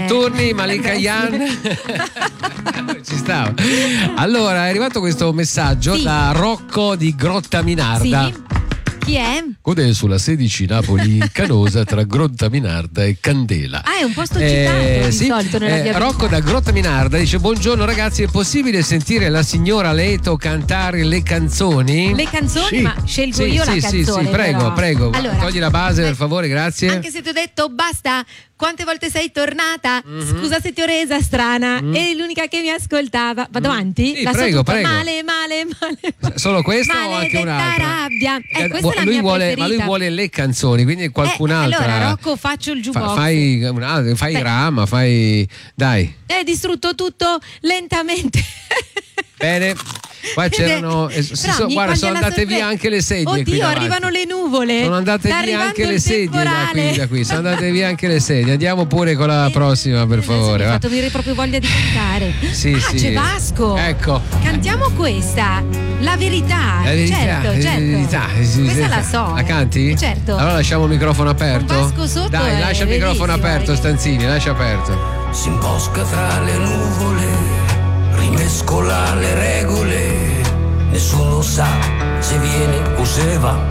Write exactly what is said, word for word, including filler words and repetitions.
notturni, Malika Yan. Ci stava. Allora, è arrivato questo messaggio sì. da Rocco di Grottaminarda. Sì. Chi è? Code sulla sedici Napoli Canosa tra Grottaminarda e Candela. Ah, è un posto citato eh, di sì, solito nella eh, via Rocco da Grottaminarda dice: buongiorno ragazzi, è possibile sentire la signora Leto cantare le canzoni? Le canzoni? Sì. Ma scelgo sì, io sì, la canzone. Sì, sì, prego, però. prego. Allora, togli la base per favore, grazie. Anche se ti ho detto basta, quante volte sei tornata? Mm-hmm. Scusa se ti ho resa strana. Mm. Eri l'unica che mi ascoltava. Vado mm. avanti? Sì, la prego, so prego. Male, male, male. Solo questa o anche un'altra? Rabbia. Eh, questa Vu- è la lui mia vuole, preferita. ma lui vuole le canzoni, quindi qualcun'altra. Eh, allora, Rocco, faccio il jukebox. Fa, fai fai Beh. rama, fai. Dai. Hai distrutto tutto lentamente. Bene. Qua c'erano eh, so, guarda, sono andate via anche le sedie. Oddio, arrivano le nuvole. Sono andate Sta via anche le sedie da temporale. qui, da qui. Sono andate via anche le sedie. Andiamo pure con la prossima, per favore. Mi ha fatto venire proprio voglia di cantare. Sì, ah, sì. c'è Vasco. Ecco. Cantiamo questa. La verità. La verità, certo, la certo. verità. Questa la so. La canti? Certo. Allora lasciamo il microfono aperto. Con Vasco sotto. Dai, lascia il microfono aperto, Stanzini, lascia aperto. Si imbosca tra le nuvole, rimescola le regole. Nessuno sa se viene o se va.